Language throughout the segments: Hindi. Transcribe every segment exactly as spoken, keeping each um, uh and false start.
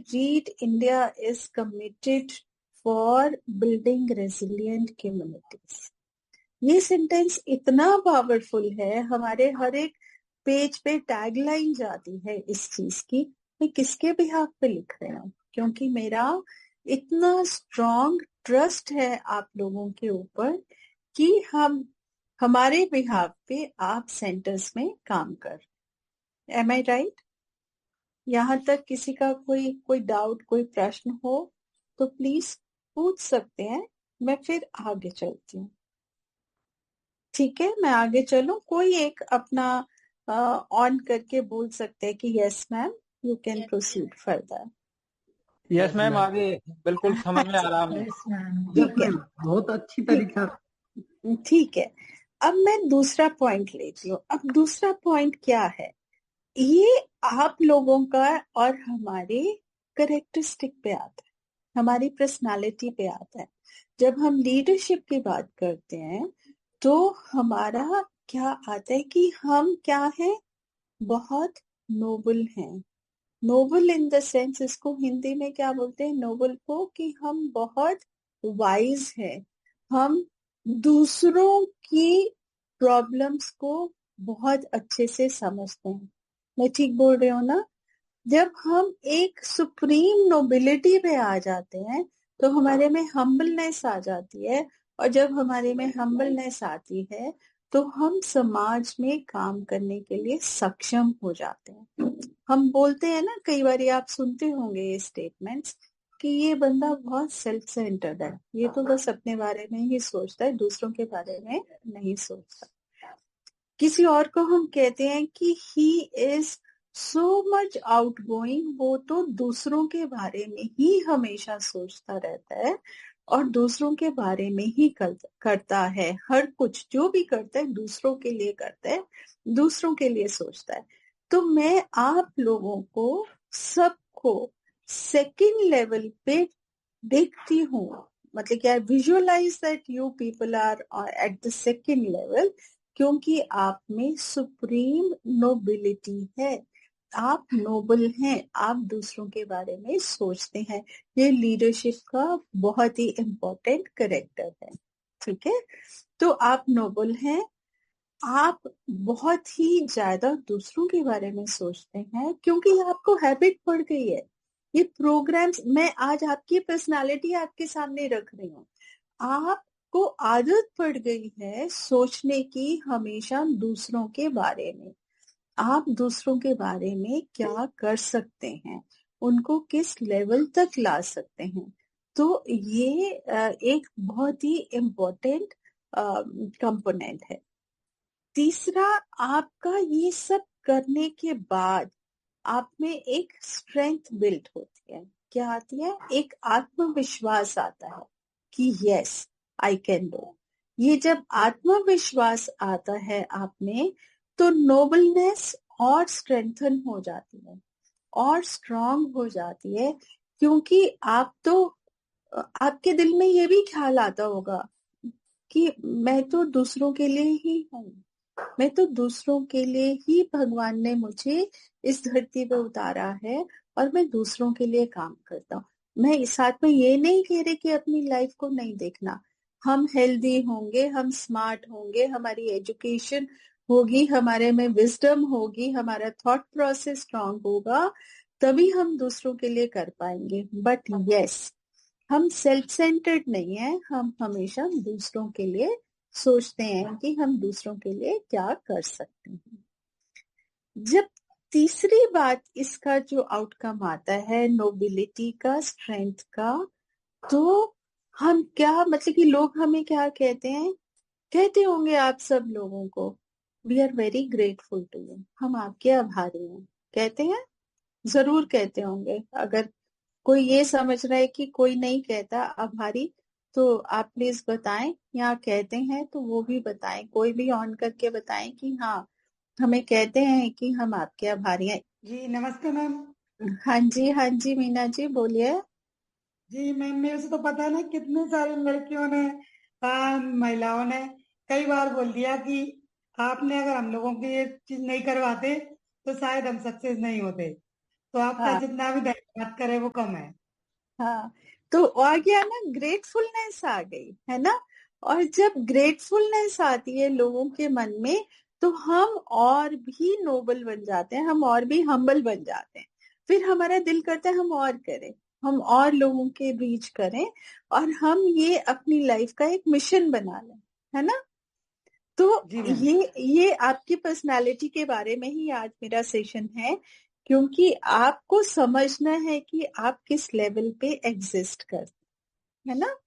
read India is committed for building resilient communities. ये सेंटेंस इतना पावरफुल है, हमारे हर एक पेज पे टैगलाइन जाती है इस चीज की। मैं किसके बिहाफ पे लिख रही हूँ? क्योंकि मेरा इतना स्ट्रॉन्ग ट्रस्ट है आप लोगों के ऊपर कि हम हमारे बिहाफ पे आप सेंटर्स में काम कर। एम आई राइट? यहाँ तक किसी का कोई कोई डाउट, कोई प्रश्न हो तो प्लीज पूछ सकते हैं, मैं फिर आगे चलती हूँ। ठीक है, मैं आगे चलूं? कोई एक अपना ऑन करके बोल सकते हैं कि yes ma'am, you can proceed further. Yes ma'am, आगे बिल्कुल समझ में आ रहा है। ठीक है, बहुत अच्छी तरीका। ठीक है, अब मैं दूसरा पॉइंट लेती हूँ। अब दूसरा पॉइंट क्या है? ये आप लोगों का और हमारे करेक्टरिस्टिक पे आता है, हमारी पर्सनालिटी पे आता है। जब हम लीडरशिप की बात करते हैं तो हमारा क्या आता है कि हम क्या हैं? बहुत नोबल हैं। नोबल इन द सेंस, इसको हिंदी में क्या बोलते हैं नोबल को? कि हम बहुत वाइज हैं, हम दूसरों की प्रॉब्लम्स को बहुत अच्छे से समझते हैं। मैं ठीक बोल रही हूँ ना? जब हम एक सुप्रीम नोबिलिटी पे आ जाते हैं तो हमारे में हम्बलनेस आ जाती है, और जब हमारे में हम्बलनेस आती है तो हम समाज में काम करने के लिए सक्षम हो जाते हैं। हम बोलते हैं ना, कई बार आप सुनते होंगे ये स्टेटमेंट्स कि ये बंदा बहुत सेल्फ सेंटर्ड है, ये तो बस अपने बारे में ही सोचता है, दूसरों के बारे में नहीं सोचता। किसी और को हम कहते हैं कि he is so much outgoing, वो तो दूसरों के बारे में ही हमेशा सोचता रहता है और दूसरों के बारे में ही करता है। हर कुछ जो भी करता है दूसरों के लिए करता है, दूसरों के लिए सोचता है। तो मैं आप लोगों को सबको सेकंड लेवल पे देखती हूँ, मतलब क्या, visualise that you people are at the second level, क्योंकि आप में सुप्रीम नोबिलिटी है, आप नोबल हैं, आप दूसरों के बारे में सोचते हैं। ये लीडरशिप का बहुत ही इम्पोर्टेंट कैरेक्टर है। ठीक है, तो आप नोबल हैं, आप बहुत ही ज्यादा दूसरों के बारे में सोचते हैं क्योंकि आपको हैबिट पड़ गई है। ये प्रोग्राम्स, मैं आज आपकी पर्सनालिटी आपके सामने रख रही हूँ, आपको आदत पड़ गई है सोचने की हमेशा दूसरों के बारे में। आप दूसरों के बारे में क्या कर सकते हैं, उनको किस लेवल तक ला सकते हैं। तो ये एक बहुत ही इम्पोर्टेंट कंपोनेंट है। तीसरा, आपका ये सब करने के बाद आप में एक स्ट्रेंथ बिल्ड होती है। क्या आती है? एक आत्मविश्वास आता है कि यस आई कैन डू। ये जब आत्मविश्वास आता है आप में तो नोबलनेस और स्ट्रेंथन हो जाती है और स्ट्रांग हो जाती है, क्योंकि आप तो, आपके दिल में ये भी ख्याल आता होगा कि मैं तो दूसरों के लिए ही हूँ, मैं तो दूसरों के लिए ही भगवान ने मुझे इस धरती पे उतारा है और मैं दूसरों के लिए काम करता हूँ। मैं इस साथ में ये नहीं कह रही कि अपनी लाइफ को नहीं देखना। हम हेल्दी होंगे, हम स्मार्ट होंगे, हमारी एजुकेशन होगी, हमारे में विजडम होगी, हमारा थॉट प्रोसेस स्ट्रांग होगा, तभी हम दूसरों के लिए कर पाएंगे। बट यस, हम सेल्फ सेंटर्ड नहीं है, हम हमेशा दूसरों के लिए सोचते हैं कि हम दूसरों के लिए क्या कर सकते हैं। जब तीसरी बात, इसका जो आउटकम आता है नोबिलिटी का, स्ट्रेंथ का, तो हम क्या, मतलब कि लोग हमें क्या कहते हैं? कहते होंगे आप सब लोगों को, we are very grateful to you, हम आपके आभारी हैं। कहते हैं, जरूर कहते होंगे। अगर कोई ये समझ रहा है कि कोई नहीं कहता आभारी, तो आप प्लीज बताएं, यहाँ कहते हैं तो वो भी बताएं, कोई भी ऑन करके बताएं कि हाँ हमें कहते हैं कि हम आपके आभारी हैं। जी नमस्ते मैम। हाँ जी, हाँ जी मीना जी बोलिए। जी मैम, मेरे से तो पता है ना, कितने सारे लड़कियों ने, महिलाओं ने कई बार बोल दिया कि आपने अगर हम लोगों की ये चीज नहीं करवाते तो शायद हम सक्सेस नहीं होते। तो आपका हाँ जितना भी धन्यवाद करे वो कम है। हाँ, तो आ गया ना, ग्रेटफुलनेस आ गई है ना। और जब ग्रेटफुलनेस आती है लोगों के मन में, तो हम और भी नोबल बन जाते हैं, हम और भी हम्बल बन जाते हैं। फिर हमारा दिल करता है हम और करें, हम और लोगों के रीच करें, और हम ये अपनी लाइफ का एक मिशन बना लें, है ना। तो जी मैम। ये ये आपकी पर्सनालिटी के बारे में ही आज मेरा सेशन है, क्योंकि आपको समझना है कि आप किस लेवल पे एग्जिस्ट करते हैं, है ना।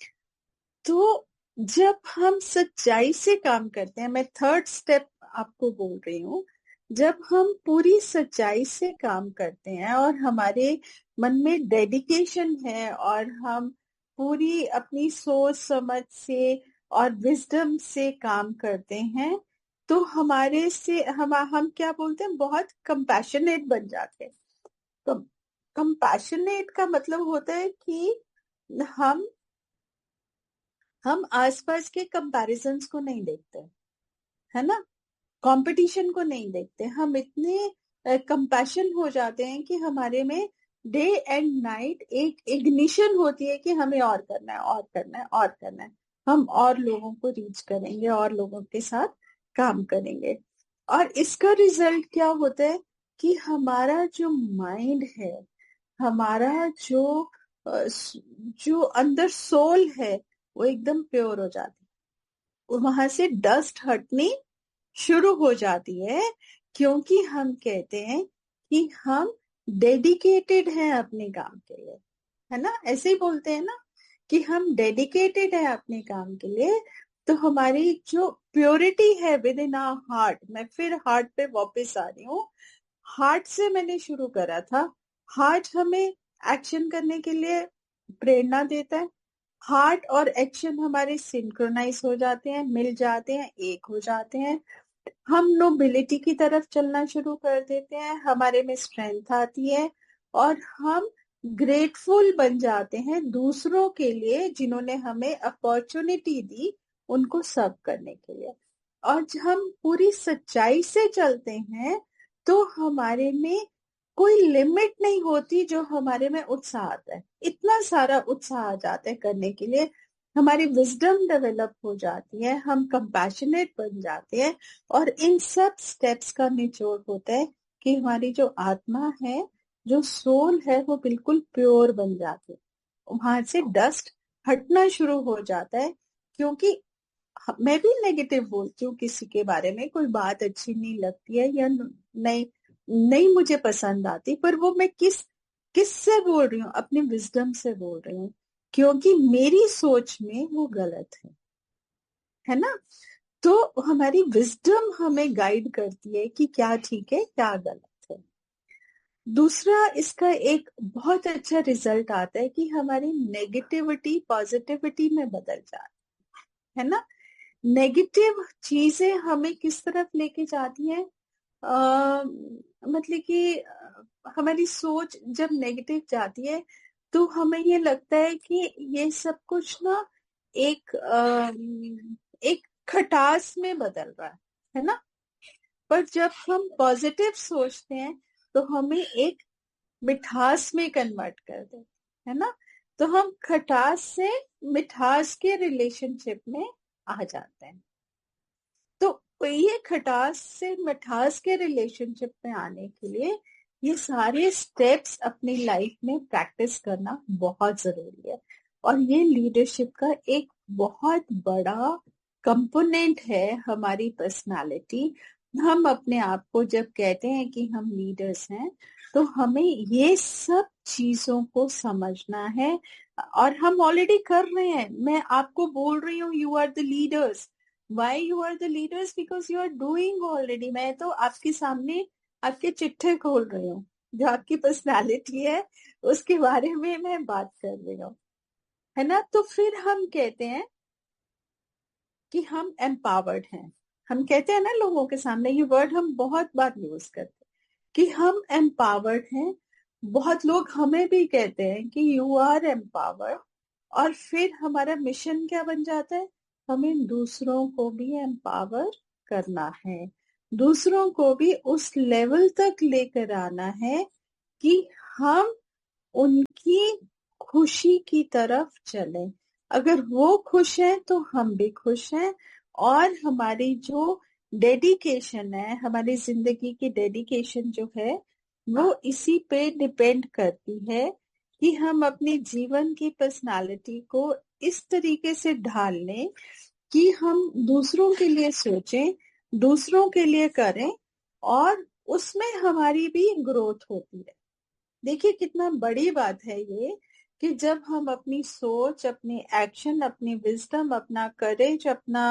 तो जब हम सच्चाई से काम करते हैं, मैं थर्ड स्टेप आपको बोल रही हूँ, जब हम पूरी सच्चाई से काम करते हैं और हमारे मन में डेडिकेशन है और हम पूरी अपनी सोच समझ से और विजडम से काम करते हैं, तो हमारे से हम हम क्या बोलते हैं, बहुत कंपैशनेट बन जाते हैं। कंपैशनेट का मतलब होता है कि हम हम आसपास के कंपैरिजंस को नहीं देखते, है ना, कंपटीशन को नहीं देखते। हम इतने कंपैशन हो जाते हैं कि हमारे में डे एंड नाइट एक इग्निशन होती है कि हमें और करना है, और करना है, और करना है। हम और लोगों को रीच करेंगे और लोगों के साथ काम करेंगे। और इसका रिजल्ट क्या होता है कि हमारा जो माइंड है, हमारा जो अ, जो अंदर सोल है, वो एकदम प्योर हो जाती है। वहां से डस्ट हटनी शुरू हो जाती है, क्योंकि हम कहते हैं कि हम डेडिकेटेड हैं अपने काम के लिए, है ना। ऐसे ही बोलते हैं ना कि हम डेडिकेटेड हैं अपने काम के लिए। तो हमारी जो प्योरिटी है विद इन आवर हार्ट, मैं फिर हार्ट पे वापस आ रही हूँ। हार्ट से मैंने शुरू करा था। हार्ट हमें एक्शन करने के लिए प्रेरणा देता है। हार्ट और एक्शन हमारे सिंक्रोनाइज हो जाते हैं, मिल जाते हैं, एक हो जाते हैं। हम नोबिलिटी की तरफ चलना शुरू कर देते हैं, हमारे में स्ट्रेंथ आती है, और हम ग्रेटफुल बन जाते हैं दूसरों के लिए जिन्होंने हमें अपॉर्चुनिटी दी उनको सर्व करने के लिए। और जब हम पूरी सच्चाई से चलते हैं, तो हमारे में कोई लिमिट नहीं होती जो हमारे में उत्साह आता है। इतना सारा उत्साह आ जाता है करने के लिए, हमारी विजडम डेवलप हो जाती है, हम कंपैशनेट बन जाते हैं। और इन सब स्टेप्स का निचोड़ होता है कि हमारी जो आत्मा है, जो सोल है, वो बिल्कुल प्योर बन जाती है। वहां से डस्ट हटना शुरू हो जाता है। क्योंकि मैं भी नेगेटिव बोलती हूँ किसी के बारे में, कोई बात अच्छी नहीं लगती है या नहीं नहीं मुझे पसंद आती, पर वो मैं किस किस से बोल रही हूँ, अपने विजडम से बोल रही हूँ, क्योंकि मेरी सोच में वो गलत है है ना। तो हमारी विजडम हमें गाइड करती है कि क्या ठीक है क्या गलत है। दूसरा इसका एक बहुत अच्छा रिजल्ट आता है कि हमारी नेगेटिविटी पॉजिटिविटी में बदल जाती है ना। नेगेटिव चीजें हमें किस तरफ लेके जाती हैं, आ, मतलब कि अ, हमारी सोच जब नेगेटिव जाती है, तो हमें ये लगता है कि ये सब कुछ ना एक आ, एक खटास में बदल रहा है है ना। पर जब हम पॉजिटिव सोचते हैं, तो हमें एक मिठास में कन्वर्ट कर देते है ना। तो हम खटास से मिठास के रिलेशनशिप में आ जाते हैं। तो ये खटास से मिठास के रिलेशनशिप में आने के लिए ये सारे स्टेप्स अपनी लाइफ में प्रैक्टिस करना बहुत जरूरी है। और ये लीडरशिप का एक बहुत बड़ा कंपोनेंट है हमारी पर्सनालिटी। हम अपने आप को जब कहते हैं कि हम लीडर्स हैं, तो हमें ये सब चीजों को समझना है। और हम ऑलरेडी कर रहे हैं। मैं आपको बोल रही हूँ you are the leaders. Why you are the leaders? Because you are doing already. मैं तो आपके सामने आपके चिट्ठे खोल रही हूँ, जो आपकी पर्सनालिटी है उसके बारे में मैं बात कर रही हूँ, है ना। तो फिर हम कहते हैं कि हम एम्पावर्ड हैं। हम कहते हैं ना लोगों के सामने, ये वर्ड हम बहुत बार यूज करते हैं कि हम एम्पावर्ड हैं। बहुत लोग हमें भी कहते हैं कि यू आर एम्पावर्ड। और फिर हमारा मिशन क्या बन जाता है, हमें दूसरों को भी एम्पावर करना है, दूसरों को भी उस लेवल तक लेकर आना है कि हम उनकी खुशी की तरफ चलें। अगर वो खुश हैं तो हम भी खुश हैं, और हमारी जो डेडिकेशन है, हमारी जिंदगी की डेडिकेशन जो है वो इसी पे डिपेंड करती है कि हम अपनी जीवन की पर्सनालिटी को इस तरीके से ढाल लें कि हम दूसरों के लिए सोचें, दूसरों के लिए करें, और उसमें हमारी भी ग्रोथ होती है। देखिए कितना बड़ी बात है ये कि जब हम अपनी सोच, अपनी एक्शन, अपनी विजडम, अपना करेज, अपना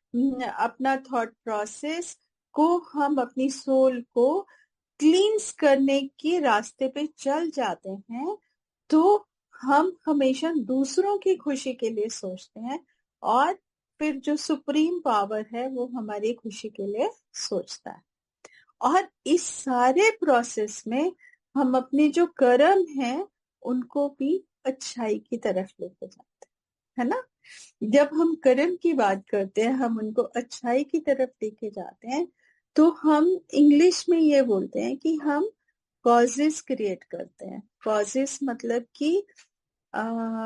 अपना थॉट प्रोसेस को, हम अपनी सोल को क्लींस करने के रास्ते पे चल जाते हैं, तो हम हमेशा दूसरों की खुशी के लिए सोचते हैं, और फिर जो सुप्रीम पावर है वो हमारी खुशी के लिए सोचता है। और इस सारे प्रोसेस में हम अपने जो कर्म हैं उनको भी अच्छाई की तरफ लेके जाते हैं, है ना। जब हम कर्म की बात करते हैं, हम उनको अच्छाई की तरफ लेके जाते हैं, तो हम इंग्लिश में ये बोलते हैं कि हम कॉजेस क्रिएट करते हैं। कॉजेस मतलब कि आ,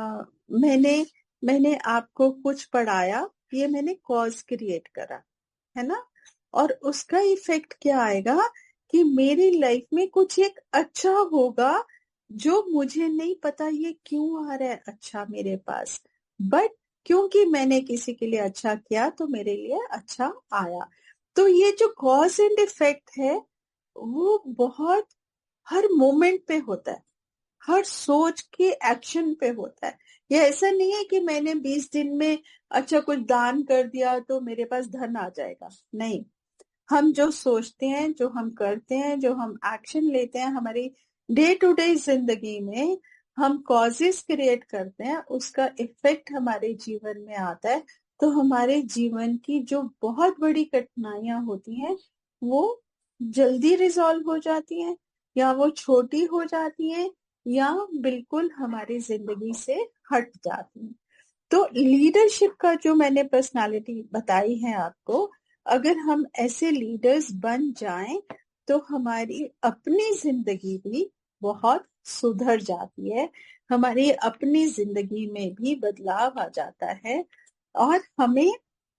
मैंने मैंने आपको कुछ पढ़ाया, ये मैंने कॉज क्रिएट करा, है ना। और उसका इफेक्ट क्या आएगा कि मेरी लाइफ में कुछ एक अच्छा होगा, जो मुझे नहीं पता ये क्यों आ रहा है अच्छा मेरे पास, बट क्योंकि मैंने किसी के लिए अच्छा किया तो मेरे लिए अच्छा आया। तो ये जो कॉज एंड इफेक्ट है वो बहुत हर मोमेंट पे होता है, हर सोच के एक्शन पे होता है। ये ऐसा नहीं है कि मैंने बीस दिन में अच्छा कुछ दान कर दिया तो मेरे पास धन आ जाएगा, नहीं। हम जो सोचते हैं, जो हम करते हैं, जो हम एक्शन लेते हैं हमारी डे टू डे जिंदगी में, हम कॉजेस क्रिएट करते हैं, उसका इफेक्ट हमारे जीवन में आता है। तो हमारे जीवन की जो बहुत बड़ी कठिनाइयां होती हैं वो जल्दी रिजॉल्व हो जाती हैं, या वो छोटी हो जाती हैं, या बिल्कुल हमारी जिंदगी से हट जाती हैं। तो लीडरशिप का जो मैंने पर्सनालिटी बताई है आपको, अगर हम ऐसे लीडर्स बन जाएं तो हमारी अपनी जिंदगी भी बहुत सुधर जाती है, हमारी अपनी जिंदगी में भी बदलाव आ जाता है, और हमें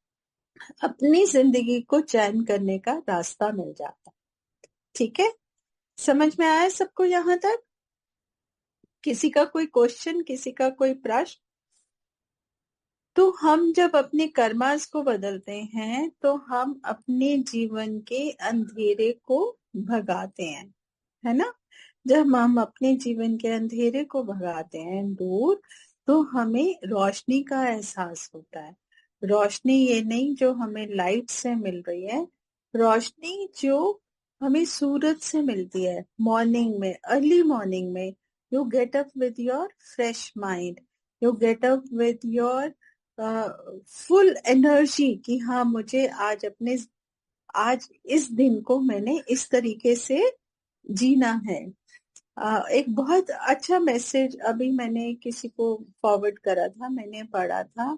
अपनी जिंदगी को चैन करने का रास्ता मिल जाता है। ठीक है, समझ में आया सबको यहाँ तक? किसी का कोई क्वेश्चन, किसी का कोई प्रश्न? तो हम जब अपने कर्मास को बदलते हैं तो हम अपने जीवन के अंधेरे को भगाते हैं, है ना। जब हम अपने जीवन के अंधेरे को भगाते हैं दूर, तो हमें रोशनी का एहसास होता है। रोशनी ये नहीं जो हमें लाइट से मिल रही है, रोशनी जो हमें सूरज से मिलती है मॉर्निंग में, अर्ली मॉर्निंग में। You get up with your fresh mind, you get up with your full energy कि हाँ मुझे आज अपने आज इस दिन को मैंने इस तरीके से जीना है। uh, एक बहुत अच्छा मैसेज अभी मैंने किसी को फॉरवर्ड करा था, मैंने पढ़ा था,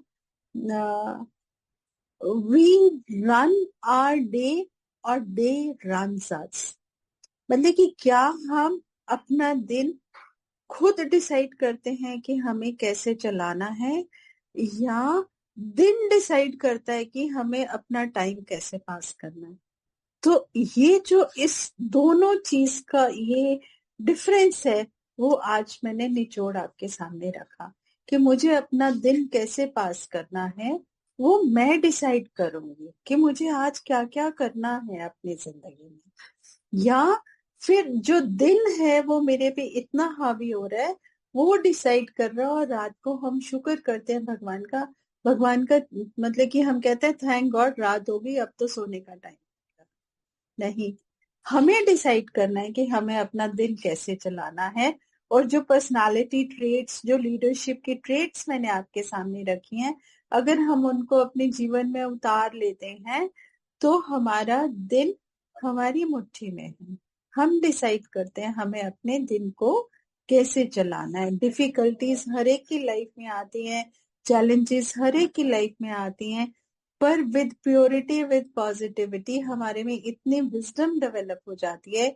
वी रन आवर डे और डे रन्स अस। मतलब कि क्या हम अपना दिन खुद डिसाइड करते हैं कि हमें कैसे चलाना है, या दिन डिसाइड करता है कि हमें अपना टाइम कैसे पास करना है। तो ये जो इस दोनों चीज का ये डिफरेंस है वो आज मैंने निचोड़ आपके सामने रखा कि मुझे अपना दिन कैसे पास करना है वो मैं डिसाइड करूंगी कि मुझे आज क्या क्या करना है अपनी जिंदगी में, या फिर जो दिन है वो मेरे पे इतना हावी हो रहा है वो डिसाइड कर रहा है। और रात को हम शुक्र करते हैं भगवान का, भगवान का मतलब कि हम कहते हैं थैंक गॉड रात हो गई, अब तो सोने का टाइम। नहीं, हमें डिसाइड करना है कि हमें अपना दिन कैसे चलाना है। और जो पर्सनालिटी ट्रेट्स, जो लीडरशिप की ट्रेट्स मैंने आपके सामने रखी हैं, अगर हम उनको अपने जीवन में उतार लेते हैं तो हमारा दिन हमारी मुट्ठी में है। हम डिसाइड करते हैं हमें अपने दिन को कैसे चलाना है। डिफिकल्टीज हर एक की लाइफ में आती हैं, चैलेंजेस हर एक की लाइफ में आती हैं, पर विद प्योरिटी, विद पॉजिटिविटी हमारे में इतनी विजडम डेवलप हो जाती है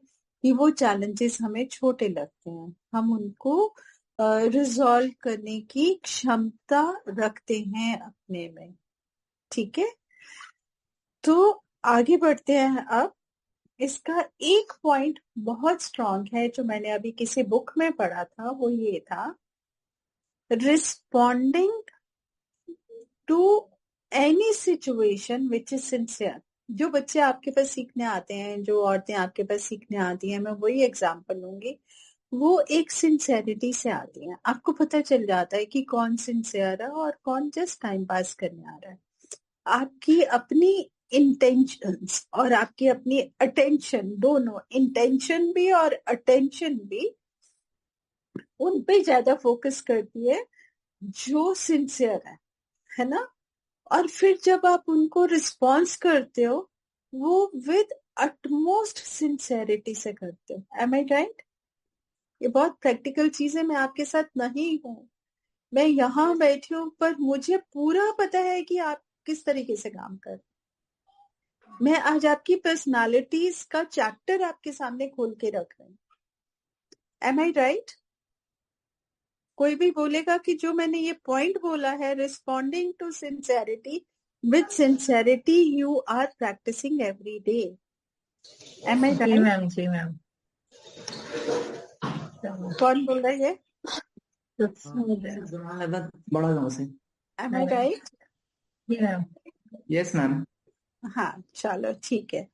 कि वो चैलेंजेस हमें छोटे लगते हैं, हम उनको रिजॉल्व करने की क्षमता रखते हैं अपने में। ठीक है, तो आगे बढ़ते हैं। अब इसका एक पॉइंट बहुत स्ट्रांग है जो मैंने अभी किसी बुक में पढ़ा था, वो ये था, responding to any situation which is sincere. जो बच्चे आपके पास सीखने आते हैं, जो औरतें आपके पास सीखने आती हैं, मैं वही एग्जांपल लूंगी, वो एक सिंसियरिटी से आती हैं। आपको पता चल जाता है कि कौन सिंसियर है और कौन जस्ट टाइम पास करने आ रहा है। आपकी अपनी इंटेंशंस और आपकी अपनी अटेंशन, दोनों इंटेंशन भी और अटेंशन भी उन पे ज्यादा फोकस करती है जो सिंसियर है है ना। और फिर जब आप उनको रिस्पॉन्स करते हो, वो विद अटमोस्ट सिंसियरिटी से करते हो। एम आई राइट? ये बहुत प्रैक्टिकल चीज है, मैं आपके साथ नहीं हूँ, मैं यहाँ बैठी हूँ, पर मुझे पूरा पता है कि आप किस तरीके से काम कर। मैं आज आपकी पर्सनालिटीज का चैप्टर आपके सामने खोल के रख रही हूँ। एम आई राइट? कोई भी बोलेगा कि जो मैंने ये पॉइंट बोला है, responding to sincerity, with sincerity you are practising every day. M I ji right? Ma'am, ji ma'am. कौन बोल रहा है ये? बड़ा गांव से। एम आई राइट? जी मैम। Yes ma'am. हाँ, चलो ठीक है।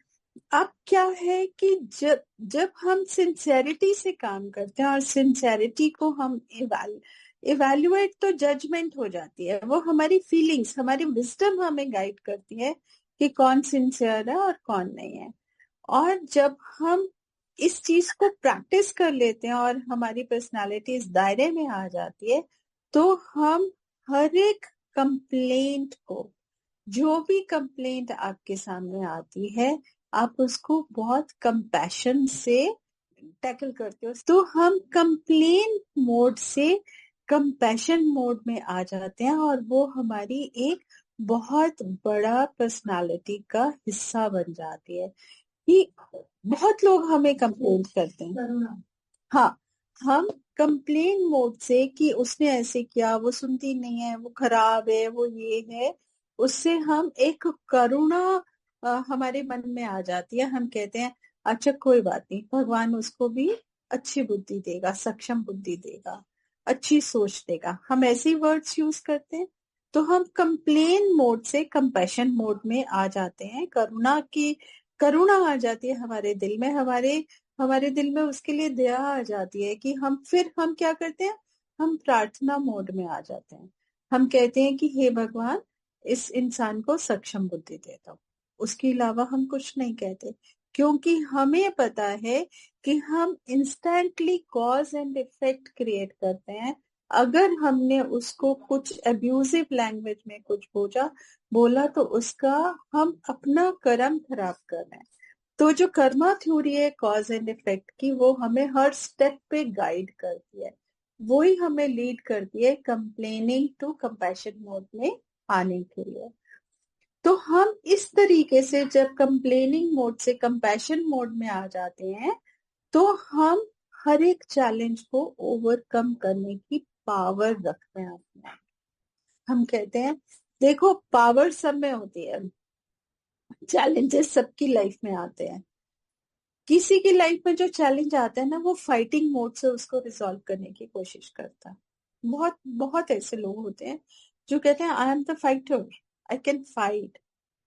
अब क्या है कि जब जब हम सिंसियरिटी से काम करते हैं, और सिंसियरिटी को हम इवैल इवैल्यूएट, तो जजमेंट हो जाती है, वो हमारी फीलिंग्स, हमारी विजडम हमें गाइड करती है कि कौन सिंसियर है और कौन नहीं है। और जब हम इस चीज को प्रैक्टिस कर लेते हैं और हमारी पर्सनालिटी इस दायरे में आ जाती है, तो हम हर एक कंप्लेंट को, जो भी कंप्लेंट आपके सामने आती है, आप उसको बहुत कंपैशन से टैकल करते हो। तो हम कंप्लेन मोड से कंपैशन मोड में आ जाते हैं, और वो हमारी एक बहुत बड़ा पर्सनालिटी का हिस्सा बन जाती है। कि बहुत लोग हमें कंप्लेन करते हैं, हाँ, हम कंप्लेन मोड से कि उसने ऐसे किया, वो सुनती नहीं है, वो खराब है, वो ये है, उससे हम एक करुणा हमारे मन में आ जाती है। हम कहते हैं अच्छा कोई बात नहीं, भगवान उसको भी अच्छी बुद्धि देगा, सक्षम बुद्धि देगा, अच्छी सोच देगा। हम ऐसे ही वर्ड्स यूज करते हैं। तो हम कंप्लेन मोड से कंपैशन मोड में आ जाते हैं, करुणा की करुणा आ जाती है हमारे दिल में, हमारे हमारे दिल में उसके लिए दया आ जाती है कि हम फिर हम क्या करते हैं, हम प्रार्थना मोड में आ जाते हैं। हम कहते हैं कि हे भगवान, इस इंसान को सक्षम बुद्धि दे दो। उसके अलावा हम कुछ नहीं कहते, क्योंकि हमें पता है कि हम instantly cause and effect create करते हैं। अगर हमने उसको कुछ अब्यूजिव लैंग्वेज में कुछ बोला बोला तो उसका हम अपना कर्म खराब कर रहे हैं। तो जो कर्मा थ्योरी है कॉज एंड इफेक्ट की, वो हमें हर स्टेप पे गाइड करती है, वो ही हमें लीड करती है कंप्लेनिंग टू कंपैशन मोड में आने के लिए। तो हम इस तरीके से जब कंप्लेनिंग मोड से कंपैशन मोड में आ जाते हैं, तो हम हर एक चैलेंज को ओवरकम करने की पावर रखते हैं अपने। हम कहते हैं देखो, पावर सब में होती है, चैलेंजेस सबकी लाइफ में आते हैं। किसी की लाइफ में जो चैलेंज आता है ना, वो फाइटिंग मोड से उसको रिजॉल्व करने की कोशिश करता है। बहुत बहुत ऐसे लोग होते हैं जो कहते हैं I am the fighter, I can fight,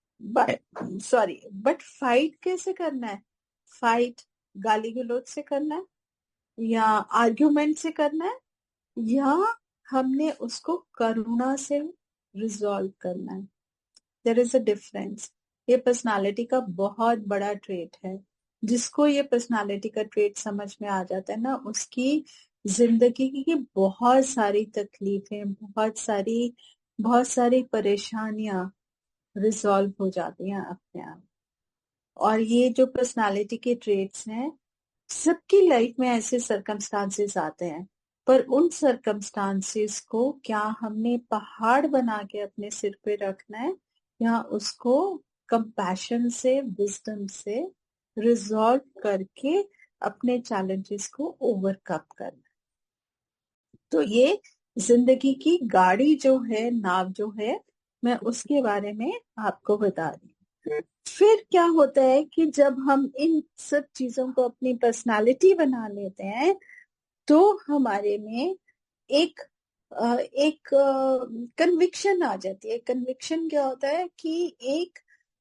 but sorry but fight कैसे करना है? फाइट गाली गलौज से करना है, या आर्ग्यूमेंट से करना है, या हमने उसको करुणा से रिजॉल्व करना है। There is a difference. ये पर्सनालिटी का बहुत बड़ा ट्रेट है। जिसको ये पर्सनालिटी का ट्रेट समझ में आ जाता है ना, उसकी जिंदगी की बहुत सारी तकलीफें, बहुत सारी बहुत सारी परेशानियां रिजॉल्व हो जाती हैं अपने आप। और ये जो पर्सनालिटी के ट्रेट्स हैं, सबकी लाइफ में ऐसे सर्कमस्टांसेस आते हैं, पर उन सर्कमस्टांसेस को क्या हमने पहाड़ बना के अपने सिर पे रखना है, या उसको कंपैशन से, विजडम से रिजॉल्व करके अपने चैलेंजेस को ओवरकम करना। तो ये जिंदगी की गाड़ी जो है, नाव जो है, मैं उसके बारे में आपको बता रही हूँ। फिर क्या होता है कि जब हम इन सब चीजों को अपनी पर्सनालिटी बना लेते हैं तो हमारे में एक एक कन्विक्शन आ जाती है। कन्विक्शन क्या होता है कि एक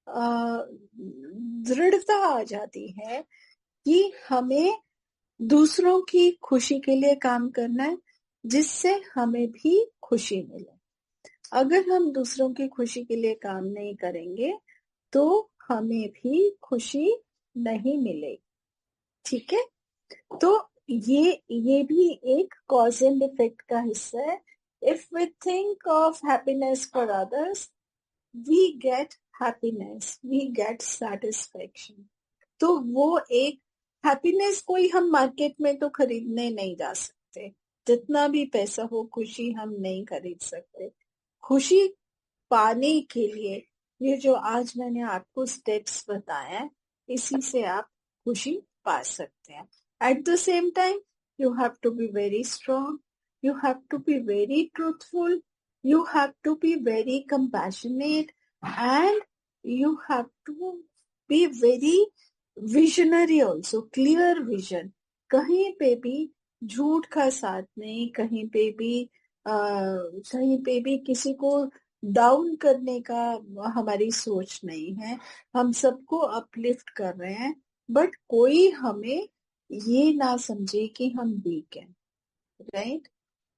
दृढ़ता आ जाती है कि हमें दूसरों की खुशी के लिए काम करना है, जिससे हमें भी खुशी मिले। अगर हम दूसरों की खुशी के लिए काम नहीं करेंगे तो हमें भी खुशी नहीं मिलेगी। ठीक है, तो ये ये भी एक कॉज एंड इफेक्ट का हिस्सा है। If we think of happiness for others, we get happiness, we get satisfaction. तो वो एक हैप्पीनेस कोई हम मार्केट में तो खरीदने नहीं जा सकते, जितना भी पैसा हो खुशी हम नहीं खरीद सकते। खुशी पाने के लिए ये जो आज मैंने आपको स्टेप्स बताए, इसी से आप खुशी पा सकते हैं। At the same time you have to be very strong, you have to be very truthful, you have to be very compassionate, and you have to be very visionary also, clear vision। कहीं पे भी झूठ का साथ नहीं, कहीं पे भी आ, कहीं पे भी किसी को डाउन करने का हमारी सोच नहीं है। हम सबको अपलिफ्ट कर रहे हैं, बट कोई हमें ये ना समझे कि हम वीक हैं। राइट,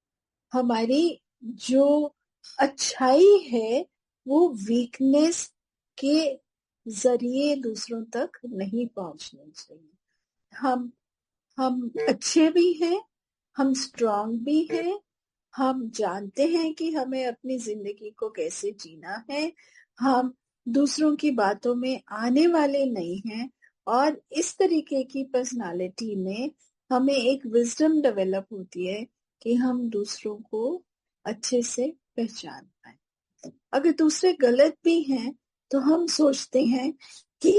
हमारी जो अच्छाई है वो वीकनेस के जरिए दूसरों तक नहीं पहुंचनी चाहिए। हम हम अच्छे भी हैं, हम स्ट्रांग भी हैं, हम जानते हैं कि हमें अपनी जिंदगी को कैसे जीना है, हम दूसरों की बातों में आने वाले नहीं हैं, और इस तरीके की पर्सनालिटी में हमें एक विजडम डेवलप होती है कि हम दूसरों को अच्छे से पहचान पाए। अगर दूसरे गलत भी हैं तो हम सोचते हैं कि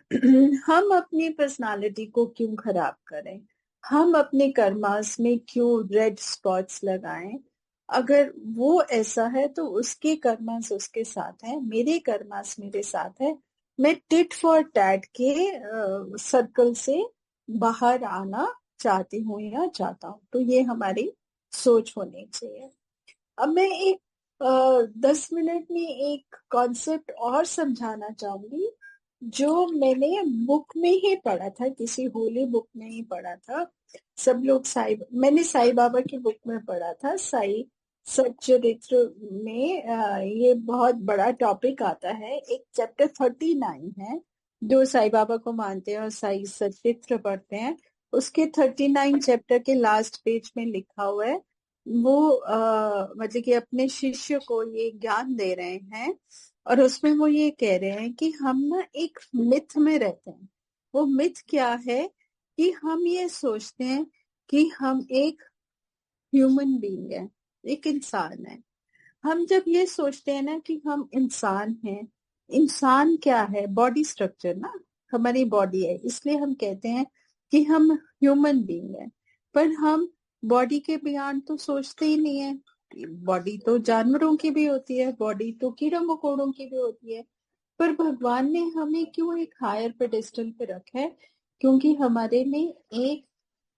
हम अपनी पर्सनालिटी को क्यों खराब करें, हम अपने कर्मास में क्यों रेड स्पॉट्स लगाएं। अगर वो ऐसा है तो उसके कर्मास उसके साथ है, मेरे कर्मास मेरे साथ है। मैं टिट फॉर टैट के सर्कल से बाहर आना चाहती हूँ या चाहता हूँ। तो ये हमारी सोच होनी चाहिए। अब मैं एक आ, दस मिनट में एक कॉन्सेप्ट और समझाना चाहूंगी जो मैंने बुक में ही पढ़ा था, किसी होली बुक में ही पढ़ा था। सब लोग साई मैंने साई बाबा की बुक में पढ़ा था, साई सच्चरित्र में। आ, ये बहुत बड़ा टॉपिक आता है। एक चैप्टर थर्टी नाइन है, जो साई बाबा को मानते हैं और साई सच्चरित्र पढ़ते हैं, उसके थर्टी नाइन चैप्टर के लास्ट पेज में लिखा हुआ है। वो आ, मतलब कि अपने शिष्य को ये ज्ञान दे रहे हैं, और उसमें वो ये कह रहे हैं कि हम ना एक मिथ में रहते हैं। वो मिथ क्या है कि हम ये सोचते हैं कि हम एक ह्यूमन बीइंग है, एक इंसान है। हम जब ये सोचते हैं ना कि हम इंसान हैं, इंसान क्या है, बॉडी स्ट्रक्चर ना, हमारी बॉडी है, इसलिए हम कहते हैं कि हम ह्यूमन बीइंग है। पर हम बॉडी के बियॉन्ड तो सोचते ही नहीं है। बॉडी तो जानवरों की भी होती है, बॉडी तो कीड़ों मकोड़ों की भी होती है, पर भगवान ने हमें क्यों एक हायर पेडेस्टल पे रखा है? क्योंकि हमारे में एक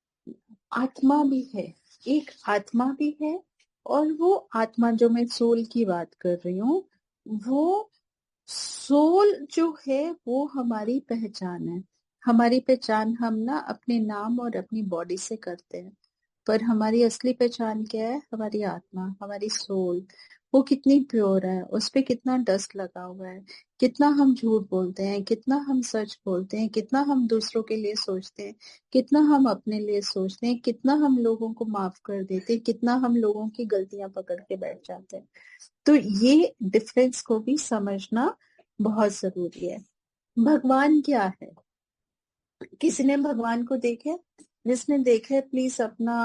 आत्मा भी है, एक आत्मा भी है, और वो आत्मा, जो मैं सोल की बात कर रही हूँ, वो सोल जो है वो हमारी पहचान है। हमारी पहचान हम ना अपने नाम और अपनी बॉडी से करते हैं, पर हमारी असली पहचान क्या है? हमारी आत्मा, हमारी सोल। वो कितनी प्योर है, उस पे कितना डस्ट लगा हुआ है, कितना हम झूठ बोलते हैं, कितना हम सच बोलते हैं, कितना हम दूसरों के लिए सोचते हैं, कितना हम अपने लिए सोचते हैं, कितना हम लोगों को माफ कर देते हैं, कितना हम लोगों की गलतियां पकड़ के बैठ जाते हैं। तो ये डिफरेंस को भी समझना बहुत जरूरी है। भगवान क्या है? किसी ने भगवान को देखा? जिसने देखा है प्लीज अपना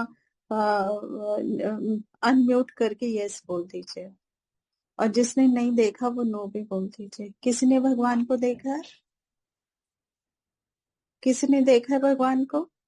अनम्यूट करके यस बोल दीजिए, और जिसने नहीं देखा वो नो भी बोल दीजिए। किसी ने भगवान को देखा है? किसी ने देखा है भगवान को?